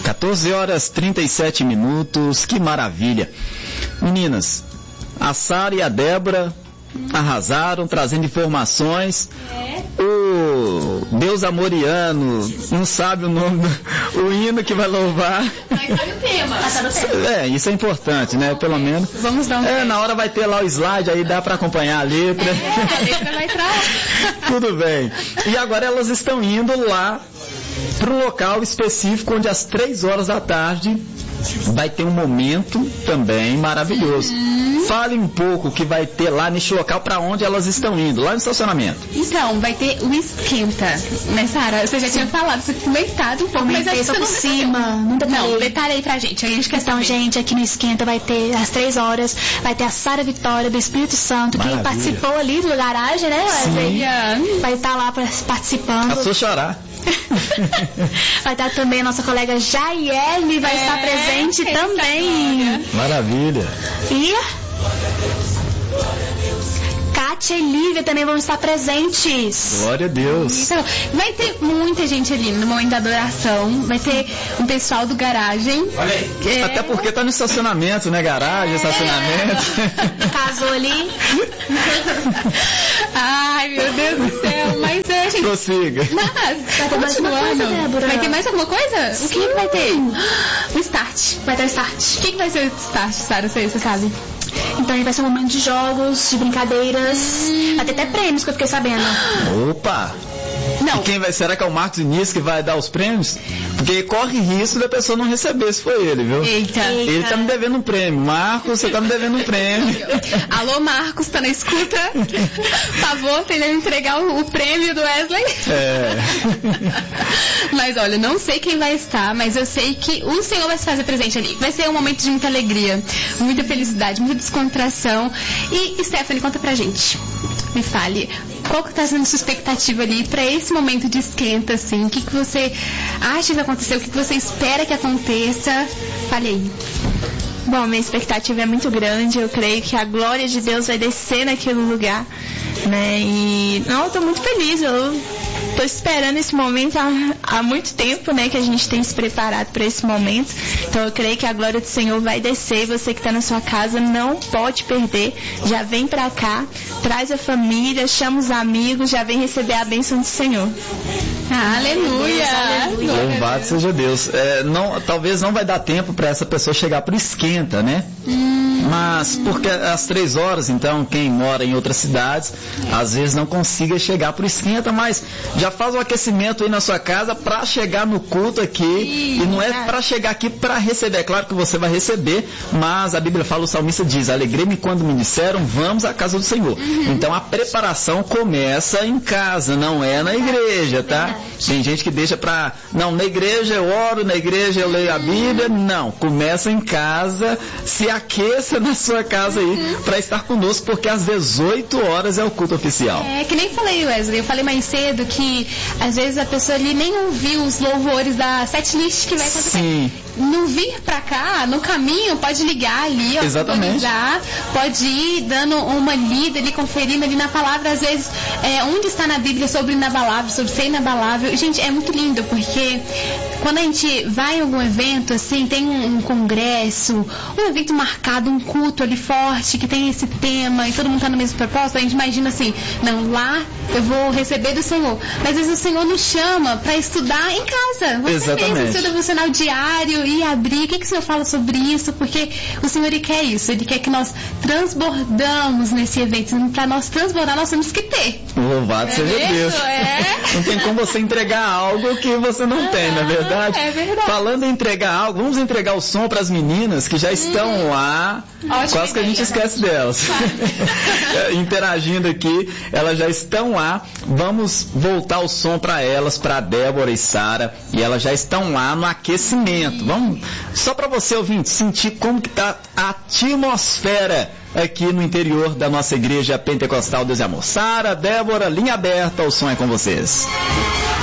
14h37, que maravilha. Meninas, a Sara e a Débora arrasaram, trazendo informações. O Deus Amoriano, não sabe o nome, o hino que vai louvar. Mas sabe o tema. Isso é importante, né? Pelo menos. Vamos dar na hora vai ter lá o slide, aí dá para acompanhar a letra. A letra vai entrar. Tudo bem. E agora elas estão indo lá para um local específico onde às 3 horas da tarde vai ter um momento também maravilhoso. Fale um pouco o que vai ter lá neste local, para onde elas estão indo, lá no estacionamento. Então, vai ter o esquenta, né, Sara? Você já tinha falado, você comentado um pouco, mas acho que por cima. Não, detalhe aí pra gente. A gente quer então, gente, aqui no Esquenta vai ter, às 3 horas, vai ter a Sara Vitória do Espírito Santo, que participou ali do garagem, né, Wesley? Vai estar lá participando. A sua chorar. Vai estar também a nossa colega Jaiele, vai estar presente também. Maravilha. E Kátia e Lívia também vão estar presentes. Glória a Deus. Então, vai ter muita gente ali no momento da adoração. Vai ter um pessoal do garagem. Até porque tá no estacionamento, né? Garagem, estacionamento. Casou ali. Ai, meu Deus do céu. Mas gente... Prossiga. Vai ter mais alguma coisa? O que vai ter? O start. Vai ter o start. O que vai ser o start, Sara? Você sabe? Então vai ser um momento de jogos, de brincadeiras. Vai ter até prêmios, que eu fiquei sabendo. Opa! Não. E será que é o Marcos Diniz que vai dar os prêmios? Porque corre risco da pessoa não receber, se foi ele, viu? Eita. Ele tá me devendo um prêmio. Marcos, você tá me devendo um prêmio. Alô, Marcos, tá na escuta? Por favor, tenta me entregar o prêmio do Wesley. Mas olha, não sei quem vai estar, mas eu sei que o Senhor vai se fazer presente ali. Vai ser um momento de muita alegria, muita felicidade, muita descontração. E Stephanie, conta pra gente. Me fale, qual que tá sendo a sua expectativa ali para esse momento de esquenta, assim? O que você acha que vai acontecer? O que você espera que aconteça? Fale aí. Bom, minha expectativa é muito grande. Eu creio que a glória de Deus vai descer naquele lugar, né? E eu tô muito feliz. Eu tô esperando esse momento há muito tempo, né? Que a gente tem se preparado para esse momento. Então eu creio que a glória do Senhor vai descer. E você que está na sua casa não pode perder. Já vem para cá, traz a família, chama os amigos, já vem receber a bênção do Senhor. Aleluia! Louvado seja Deus. Talvez não vai dar tempo para essa pessoa chegar pro esquenta, né? Mas porque às 3 horas, então, quem mora em outras cidades, às vezes não consiga chegar pro esquenta, mas já faz o aquecimento aí na sua casa para chegar no culto aqui. E não é para chegar aqui para receber. É claro que você vai receber, mas a Bíblia fala, o salmista diz: alegrei-me quando me disseram, vamos à casa do Senhor. Então a preparação começa em casa, não é na igreja, tá? Tem gente que deixa não, na igreja eu oro, na igreja eu leio a Bíblia. Não, começa em casa, se aqueça na sua casa aí para estar conosco, porque às 18 horas é o culto oficial. Que nem falei, Wesley, eu falei mais cedo que às vezes a pessoa ali nem ouviu os louvores da setlist que vai acontecer. Sim. No vir pra cá, no caminho, pode ligar ali, exatamente, pode ir dando uma lida ali, conferindo ali na palavra, às vezes, onde está na Bíblia sobre inabalável, sobre ser inabalável. Gente, é muito lindo, porque quando a gente vai em algum evento, assim, tem um congresso, um evento marcado, um culto ali forte, que tem esse tema, e todo mundo está no mesmo propósito, a gente imagina assim, não, lá eu vou receber do Senhor. Mas às vezes o Senhor nos chama para estudar em casa. Você mesmo, o seu devocional diário, e abrir, o que o Senhor fala sobre isso? Porque o Senhor, Ele quer isso, Ele quer que nós transbordamos nesse evento. Para nós transbordar, nós temos que ter. Louvado seja Deus. Não tem como você entregar algo que você não tem, não é verdade? É verdade. Falando em entregar algo, vamos entregar o som para as meninas que já estão lá. Quase que a gente esquece delas. Interagindo aqui, elas já estão lá. Vamos voltar o som para elas, para Débora e Sara, e elas já estão lá no aquecimento. Vamos, só para você, ouvinte, sentir como que tá a atmosfera aqui no interior da nossa igreja pentecostal Deus e Amor. Sara, Débora, linha aberta, o som é com vocês.